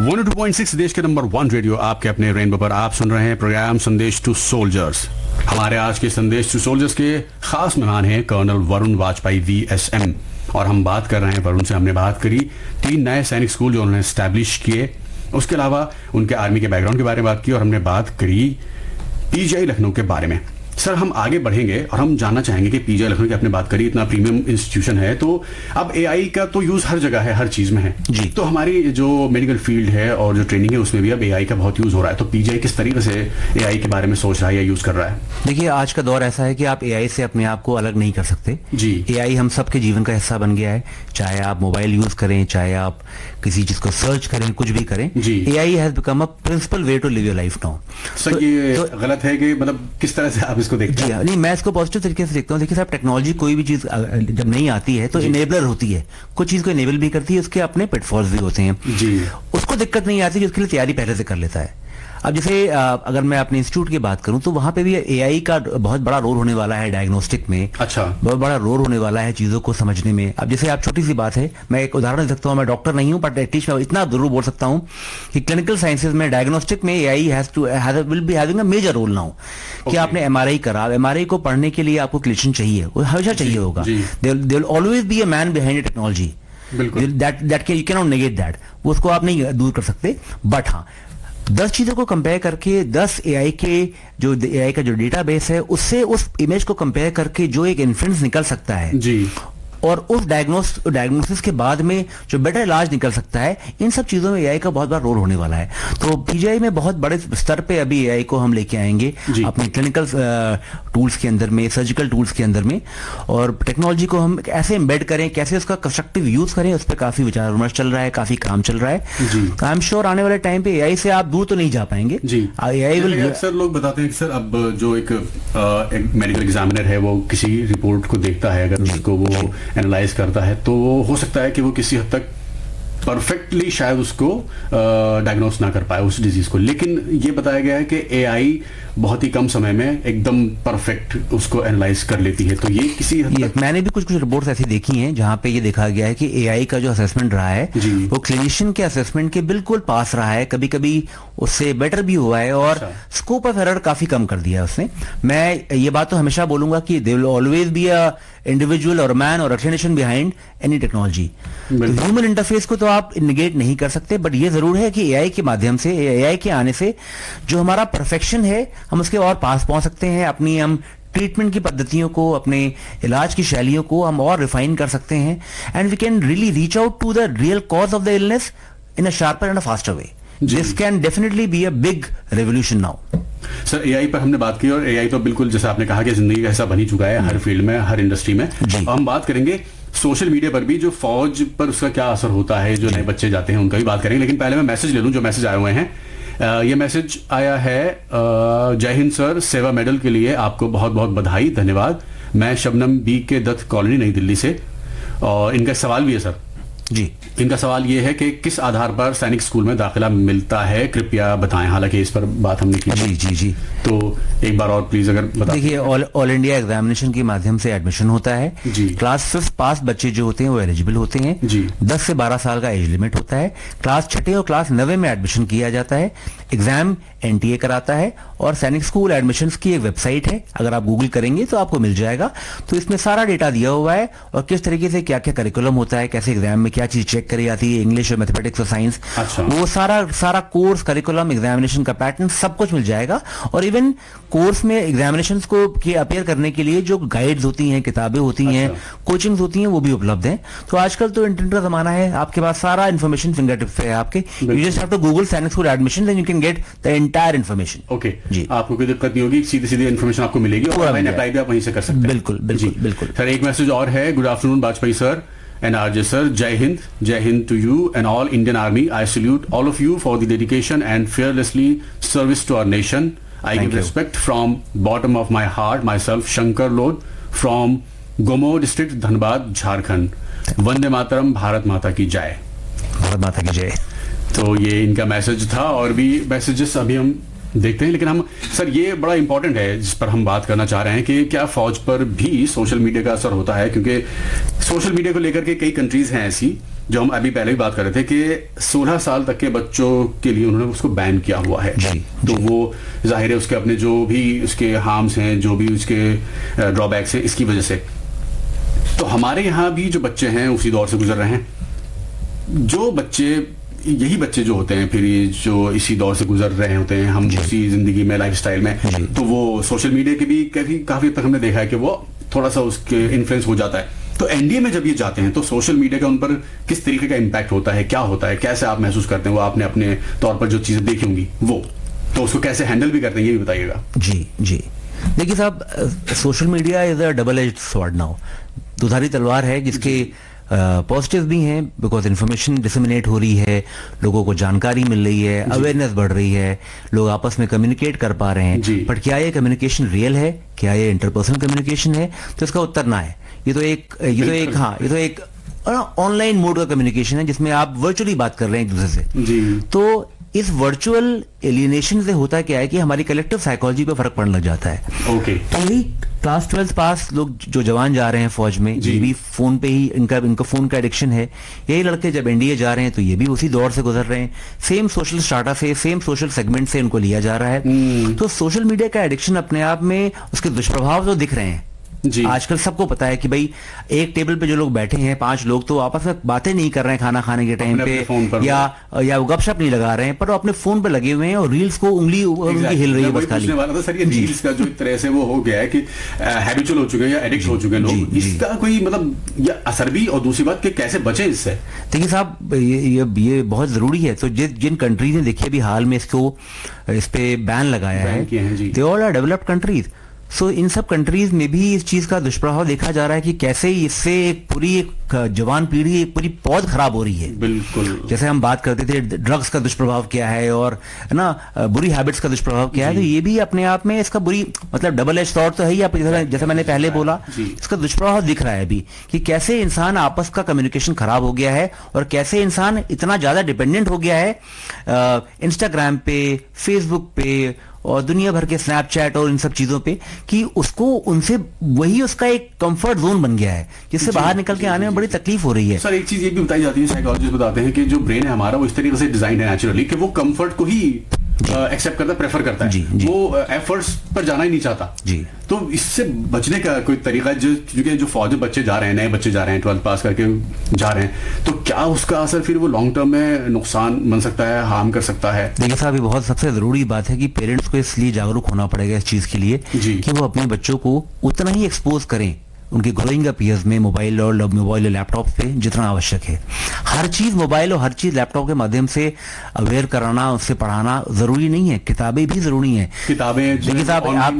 102.6 देश के number 1 radio आपके अपने रेनबो पर आप सुन रहे हैं प्रोग्राम संदेश टू सोल्जर्स। हमारे आज के संदेश टू सोल्जर्स के खास मेहमान हैं कर्नल वरुण वाजपेयी VSM, और हम बात कर रहे हैं वरुण से। हमने बात करी 3 नए सैनिक स्कूल जो उन्होंने स्टैब्लिश किए, उसके अलावा उनके आर्मी के बैकग्राउंड के बारे में बात की, और हमने बात करी PGI लखनऊ के बारे में। सर, हम आगे बढ़ेंगे और हम जानना चाहेंगे कि PGI लखनऊ की आपने बात करी, इतना प्रीमियम इंस्टीट्यूशन है, तो अब AI का तो यूज हर जगह है, हर चीज में है जी। तो हमारी जो मेडिकल फील्ड है और जो ट्रेनिंग है उसमें भी अब AI का बहुत यूज हो रहा है, तो PGI किस तरीके से AI के बारे में सोच रहा है या यूज कर रहा है? देखिए, आज का दौर ऐसा है कि आप AI से अपने आप को अलग नहीं कर सकते जी। AI हम सबके जीवन का हिस्सा बन गया है, चाहे आप मोबाइल यूज करें, चाहे आप किसी चीज को सर्च करें, कुछ भी करें, AI has become a principal way to live your life now. Sir, ये गलत है कि मतलब किस तरह से आप इसको देखते हैं? नहीं, मैं इसको पॉजिटिव तरीके से देखता हूँ। देखिए साहब, टेक्नोलॉजी कोई भी चीज जब नहीं आती है तो इनेबलर होती है, कुछ चीज को इनेबल भी करती है, उसके अपने पिटफॉल्स भी होते हैं जी। उसको दिक्कत नहीं आती, उसके लिए तैयारी पहले से कर लेता है। अब जैसे अगर मैं अपने इंस्टीट्यूट की बात करूं तो वहां पे भी AI का बहुत बड़ा रोल होने वाला है डायग्नोस्टिक में। अच्छा। बहुत बड़ा रोल होने वाला है चीजों को समझने में। अब जैसे आप, छोटी सी बात है, मैं एक उदाहरण दे सकता हूं, मैं डॉक्टर नहीं हूं बट एटलीस्ट मैं इतना जरूर बोल सकता हूं कि क्लिनिकल साइंसेज में डायग्नोस्टिक में AI will be having a major role now. कि आपने MRI करा, MRI को पढ़ने के लिए आपको क्लिनिशियन चाहिए, वो हमेशा चाहिए होगा। There will always be a man behind technology, that you can not negate that, उसको आप नहीं दूर कर सकते। बट हाँ, 10 चीजों को कंपेयर करके 10 AI का जो डेटाबेस है उससे उस इमेज को कंपेयर करके जो एक इन्फ्रेंस निकल सकता है जी, और उस डायग्नोसिस के बाद में जो बेटर इलाज निकल सकता है, इन सब चीजों में AI का बहुत बड़ा रोल होने वाला है। तो PGI में बहुत बड़े स्तर पे अभी AI को हम लेके आएंगे अपने क्लिनिकल टूल्स के अंदर में, सर्जिकल टूल्स के अंदर में, और टेक्नोलॉजी को हम ऐसे एम्बेड करें, कैसे उसका कंस्ट्रक्टिव यूज करें, उस पर काफी विचार विमर्श चल रहा है, काफी काम चल रहा है। आई एम श्योर आने वाले टाइम पे AI से आप दूर तो नहीं जा पाएंगे जी। AI will. अक्सर लोग बताते हैं कि सर, अब जो एक मेडिकल एग्जामिनर है वो किसी रिपोर्ट को देखता है, अगर उसको वो एनालाइज करता है तो वो हो सकता है कि वो किसी हद तक परफेक्टली शायद उसको डायग्नोस ना कर पाए उस डिजीज को, लेकिन ये बताया गया है कि AI बहुत ही कम समय में एकदम परफेक्ट उसको एनालाइज कर लेती है। तो ये किसी हद तक मैंने भी कुछ रिपोर्ट्स ऐसी देखी हैं जहां पे ये देखा गया है कि AI का जो असेसमेंट रहा है वो क्लिनिशियन के असेसमेंट के बिल्कुल पास रहा है, कभी कभी उससे बेटर भी हुआ है, और स्कोप ऑफ एरर काफी कम कर दिया है उसने। मैं ये बात तो हमेशा बोलूंगा कि there will always be a individual और मैन और clinician behind any technology. Human interface को तो आप निगेट नहीं कर सकते, बट ये जरूर है कि AI के माध्यम से, AI के आने से जो हमारा परफेक्शन है हम उसके और पास पहुंच सकते हैं। अपनी हम ट्रीटमेंट की पद्धतियों को, अपने इलाज की शैलियों को हम और रिफाइन कर सकते हैं, and we can really reach out to the real cause of the illness in a sharper and a faster way. This can definitely be a big revolution now. Sir, AI पर हमने बात की, और AI तो बिल्कुल जैसा आपने कहा कि जिंदगी का हिस्सा बन ही चुका है हर फील्ड में, हर इंडस्ट्री में। हम बात करेंगे सोशल मीडिया पर भी जो फौज पर उसका क्या असर होता है, जो नए बच्चे जाते हैं उनका भी बात करेंगे, लेकिन पहले मैं मैसेज ले लूं जो मैसेज आए हुए हैं। ये मैसेज आया है, जय हिंद सर, सेवा मेडल के लिए आपको बहुत बहुत बधाई, धन्यवाद। मैं शबनम B के दत्त कॉलोनी नई दिल्ली से, और इनका सवाल भी है सर जी। इनका सवाल ये है कि किस आधार पर सैनिक स्कूल में दाखिला मिलता है, कृपया बताएं। हालांकि इस पर बात हमने की जी, तो एक बार और प्लीज अगर बता। देखिए, ऑल इंडिया एग्जामिनेशन के माध्यम से एडमिशन होता है जी। क्लास 5 पास बच्चे जो होते हैं वो एलिजिबल होते हैं जी। 10 से 12 साल का एज लिमिट होता है। क्लास 6 और क्लास 9 में एडमिशन किया जाता है। एग्जाम NTA कराता है, और सैनिक स्कूल एडमिशंस की एक वेबसाइट है, अगर आप गूगल करेंगे तो आपको मिल जाएगा। तो इसमें सारा डेटा दिया हुआ है, और किस तरीके से क्या क्या करिकुलम होता है, कैसे एग्जाम में क्या चीज चेक करी जाती है, इंग्लिश और मैथमेटिक्स और साइंस, वो सारा कोर्स, करिकुलम, एग्जामिनेशन का पैटर्न सब कुछ मिल जाएगा। और इवन कोर्स में एग्जामिनेशन को अपियर करने के लिए जो गाइड्स होती हैं, किताबें होती हैं, कोचिंग्स होती हैं, वो भी उपलब्ध हैं। तो आजकल तो इंटरनेट का जमाना है, आपके पास सारा इन्फॉर्मेशन फिंगर टिप्स पे है आपके। You just have to Google सैनिक school admission, then you can get the entire information. Okay जी, आपको कोई दिक्कत नहीं होगी, सीधी इन्फॉर्मेशन आपको मिलेगी, और ऑनलाइन अप्लाई भी आप वहीं से कर सकते हैं। बिल्कुल। सर, एक मैसेज और है। Good afternoon Vajpayee sir and RJ sir, Jai Hind to you and all Indian Army. I salute all of you for the dedication and fearlessly service to our nation. I give respect from bottom of my heart. Myself, Shankar Lod from Gomo district, Dhanbad, Jharkhand. Vande Mataram, Bharat माता की जय। भारत माता की जय। तो ये इनका message था, और भी मैसेजेस अभी हम देखते हैं। लेकिन हम सर ये बड़ा इंपॉर्टेंट है जिस पर हम बात करना चाह रहे हैं कि क्या फौज पर भी सोशल मीडिया का असर होता है, क्योंकि सोशल मीडिया को लेकर के कई कंट्रीज हैं ऐसी जो हम अभी पहले भी बात कर रहे थे कि 16 साल तक के बच्चों के लिए उन्होंने उसको बैन किया हुआ है। तो वो जाहिर है उसके अपने जो भी उसके हार्म्स हैं, जो भी उसके ड्रॉबैक्स हैं, इसकी वजह से। तो हमारे यहाँ भी जो बच्चे हैं उसी दौर से गुजर रहे हैं। जो बच्चे, यही बच्चे जो होते हैं फिर ये जो इसी दौर से गुजर रहे होते हैं, हम उसी जिंदगी में, लाइफ स्टाइल में, तो वो सोशल मीडिया के भी काफी तक हमने देखा है कि वो थोड़ा सा उसके इन्फ्लुएंस हो जाता है। तो एनडीए में जब ये जाते हैं तो सोशल मीडिया का उन पर किस तरीके का इम्पैक्ट होता है, क्या होता है, कैसे आप महसूस करते हैं? वो आपने अपने तौर पर जो चीजें देखी होंगी वो, तो उसको कैसे हैंडल भी करते हैं ये भी बताइएगा। जी जी, देखिए साहब, social media is a double edged sword now, दुधारी तलवार है जिसके पॉजिटिव भी हैं, बिकॉज इन्फॉर्मेशन डिसमिनेट हो रही है, लोगों को जानकारी मिल रही है, अवेयरनेस बढ़ रही है, लोग आपस में कम्युनिकेट कर पा रहे हैं। बट क्या ये कम्युनिकेशन रियल है, क्या ये इंटरपर्सनल कम्युनिकेशन है? तो इसका उत्तर ना है। ये तो एक ऑनलाइन मोड का कम्युनिकेशन है जिसमें आप वर्चुअली बात कर रहे हैं एक दूसरे से। जी। तो इस वर्चुअल एलियनेशन से होता क्या है कि हमारी कलेक्टिव साइकोलॉजी पे फर्क पड़ने लग जाता है। ओके। तो यही क्लास 12 पास लोग जो जवान जा रहे हैं फौज में, ये भी फोन पे ही इनका फोन का एडिक्शन है। यही लड़के जब एनडीए जा रहे हैं तो ये भी उसी दौर से गुजर रहे हैं, सेम सोशल स्टाटा से, सेम सोशल सेगमेंट से इनको लिया जा रहा है। तो सोशल मीडिया का एडिक्शन अपने आप में उसके दुष्प्रभाव तो दिख रहे हैं। आजकल सबको पता है कि भाई एक टेबल पे जो लोग बैठे हैं 5 लोग, तो आपस में बातें नहीं कर रहे हैं खाना खाने के टाइम पे, या वो गपशप नहीं लगा रहे हैं, पर वो अपने फोन पे लगे हुए हैं और रील्स को उंगली उनकी हिल रही है बस खाली। वाला था सर, ये रील्स का जो एक तरह से वो हो गया है कि हैबिचुअल हो चुके हैं या एडिक्ट हो चुके हैं लोग, इसका कोई मतलब या असर भी, और दूसरी बात कि कैसे बचे इससे? देखिए साहब, ये बहुत जरूरी है। तो जिन कंट्रीज ने देखिए अभी हाल में इस पे बैन लगाया है, they all are developed countries. सो इन सब कंट्रीज में भी इस चीज का दुष्प्रभाव देखा जा रहा है कि कैसे इससे एक जवान पीढ़ी, एक पूरी पौध खराब हो रही है। बिल्कुल। जैसे हम बात करते थे ड्रग्स का दुष्प्रभाव क्या है और ना बुरी हैबिट्स का दुष्प्रभाव क्या है, तो ये भी अपने आप में इसका बुरी मतलब डबल एज सॉर्ड तो है ही। जैसे मैंने पहले बोला, इसका दुष्प्रभाव दिख रहा है अभी कि कैसे इंसान आपस का कम्युनिकेशन खराब हो गया है और कैसे इंसान इतना ज्यादा डिपेंडेंट हो गया है इंस्टाग्राम पे, फेसबुक पे और दुनिया भर के स्नैपचैट और इन सब चीजों पे, कि उसको उनसे वही उसका एक कंफर्ट जोन बन गया है जिससे बाहर निकल के आने में बड़ी तकलीफ हो रही है। सर एक चीज ये भी बताई जाती है, साइकोलॉजिस्ट बताते हैं कि जो ब्रेन है हमारा वो इस तरीके से डिजाइन है नेचुरली कि वो कंफर्ट को ही एक्सेप्ट करता, प्रेफर करता है। वो एफर्ट्स पर जाना ही नहीं चाहता। जी। तो इससे बचने का कोई तरीका, जो फौजी बच्चे जा रहे हैं, नए बच्चे जा रहे हैं, 12th पास करके जा रहे हैं, तो क्या उसका असर फिर वो लॉन्ग टर्म में नुकसान बन सकता है, हार्म कर सकता है? देखिए साहब, ये बहुत सबसे जरूरी बात है कि पेरेंट्स को इसलिए जागरूक होना पड़ेगा इस चीज के लिए कि वो अपने बच्चों को उतना ही एक्सपोज करें उनके ग्रोइंग अप ईयर्स में मोबाइल और लैपटॉप पे जितना आवश्यक है। हर चीज मोबाइल और हर चीज लैपटॉप के माध्यम से अवेयर कराना, उससे पढ़ाना जरूरी नहीं है। किताबें भी जरूरी हैं। किताबें देखिए साहब, आप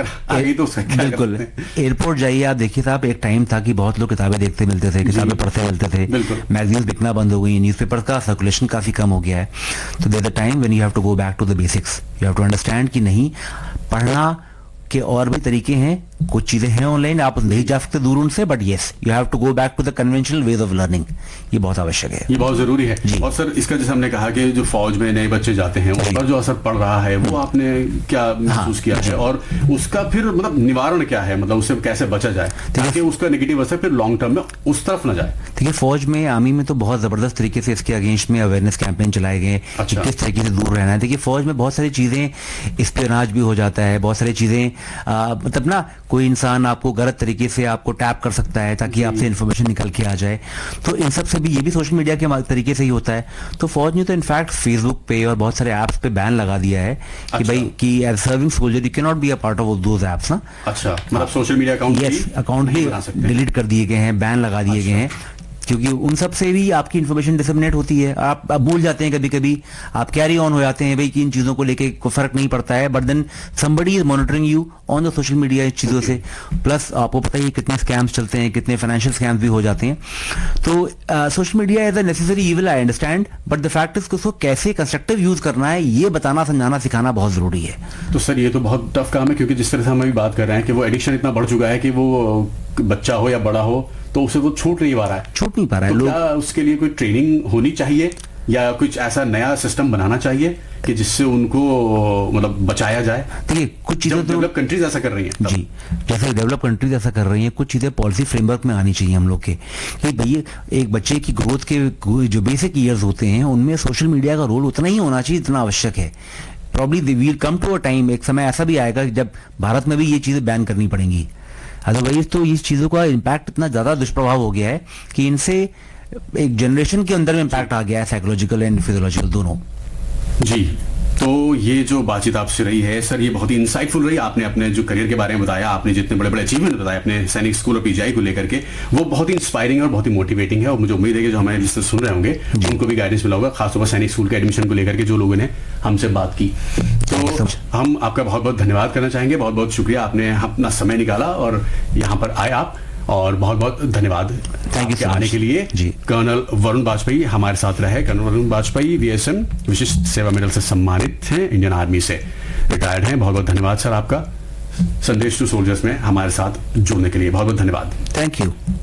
बिल्कुल एयरपोर्ट जाइए, आप देखिए साहब, एक टाइम था कि बहुत लोग किताबें देखते मिलते थे, किताबें पढ़ते मिलते थे, मैगजीन्स बिकना बंद हो गई, न्यूज़पेपर का सर्कुलेशन काफी कम हो गया है। तो there is a time when you have to go back to the basics, you have to understand कि नहीं, पढ़ना के और भी तरीके हैं, कुछ चीजें हैं ऑनलाइन, आप नहीं जा सकते दूर उनसे, but yes you have to go back to the conventional ways of learning. ये बहुत आवश्यक है, ये बहुत जरूरी है। और सर इसका जैसे हमने कहा कि जो फौज में नए बच्चे जाते हैं उस पर जो असर पड़ रहा है वो आपने क्या महसूस किया है, और उसका फिर मतलब निवारण क्या है, मतलब उससे कैसे बचा जाए ताकि उसका नेगेटिव असर फिर लॉन्ग टर्म में उस तरफ न जाए? देखिए, फौज में, आर्मी में तो बहुत जबरदस्त तरीके से इसके अगेंस्ट में अवेयरनेस कैंपेन चलाए गए कि किस तरीके से दूर रहना है। देखिए, फौज में बहुत सारी चीजें, स्पियोनाज भी हो जाता है, बहुत सारी चीजें, मतलब ना कोई इंसान आपको गलत तरीके से आपको टैप कर सकता है ताकि आपसे इन्फॉर्मेशन निकल के आ जाए। तो इन सब से भी, ये भी सोशल मीडिया के तरीके से ही होता है। तो फौज ने तो इनफैक्ट फेसबुक पे और बहुत सारे ऐप्स पे बैन लगा दिया है कि भाई कि as serving soldier you can not be a part of those apps ना। अच्छा, मतलब सोशल मीडिया अकाउंट भी डिलीट कर दिए गए हैं, बैन लगा दिए गए हैं, क्योंकि उन सब से भी आपकी इन्फॉर्मेशन डिसमिनेट होती है। आप भूल जाते हैं, कभी कभी आप कैरी ऑन हो जाते हैं भाई कि इन चीजों को लेके कोई फर्क नहीं पड़ता है, but then somebody is monitoring you on the social media इस चीजों से। प्लस आपको पता ही कितने स्कैम्स चलते हैं, कितने फाइनेंशियल स्कैम्स भी हो जाते हैं। तो social media is a necessary evil, I understand, but the fact is उसको कैसे कंस्ट्रक्टिव यूज करना है ये बताना, समझाना, सिखाना बहुत जरूरी है। तो सर ये तो बहुत टफ काम है, क्योंकि जिस तरह से हम अभी बात कर रहे हैं कि वो एडिक्शन इतना बढ़ चुका है कि वो बच्चा हो या बड़ा हो तो उसे वो छूट नहीं पा रहा है। छूट नहीं पा रहा है। तो क्या उसके लिए कोई ट्रेनिंग होनी चाहिए या कुछ ऐसा नया सिस्टम बनाना चाहिए कि जिससे उनको मतलब बचाया जाए? देखिए कुछ चीजें तो डेवलप कंट्रीज ऐसा कर रही हैं जी, जैसे डेवलप कंट्रीज ऐसा कर रही हैं, कुछ चीजें पॉलिसी फ्रेमवर्क में आनी चाहिए हम लोग के, कि भैया एक बच्चे की ग्रोथ के जो बेसिक ईयर्स होते हैं उनमें सोशल मीडिया का रोल उतना ही होना चाहिए जितना आवश्यक है। Probably we'll come to a time, एक समय ऐसा भी आएगा जब भारत में भी ये चीजें बैन करनी पड़ेंगी। अदरवाइज तो इस चीजों का इम्पैक्ट इतना ज्यादा दुष्प्रभाव हो गया है कि इनसे एक जनरेशन के अंदर में इम्पैक्ट आ गया है, साइकोलॉजिकल एंड फिजियोलॉजिकल दोनों। जी, तो ये जो बातचीत आपसे रही है सर, ये बहुत ही इंसाइटफुल रही। आपने अपने जो करियर के बारे में बताया, आपने जितने बड़े बड़े अचीवमेंट बताए अपने सैनिक स्कूल और पीजीआई को लेकर के, वो बहुत ही इंस्पायरिंग और बहुत ही मोटिवेटिंग है। और मुझे उम्मीद है कि जो हमारे लिस्टनर्स सुन रहे होंगे उनको भी गाइडेंस मिला होगा, खासतौर पर सैनिक स्कूल के एडमिशन को लेकर के जो लोगों ने हमसे बात की। तो हम आपका बहुत बहुत धन्यवाद करना चाहेंगे। बहुत बहुत शुक्रिया, आपने अपना समय निकाला और यहाँ पर आए आप, और बहुत बहुत धन्यवाद थैंक यू आने के लिए। कर्नल वरुण वाजपेयी हमारे साथ रहे। कर्नल वरुण वाजपेयी VSM विशिष्ट सेवा मेडल से सम्मानित हैं, इंडियन आर्मी से रिटायर्ड हैं। बहुत बहुत धन्यवाद सर आपका संदेश टू सोल्जर्स में हमारे साथ जुड़ने के लिए। बहुत बहुत धन्यवाद। Thank you.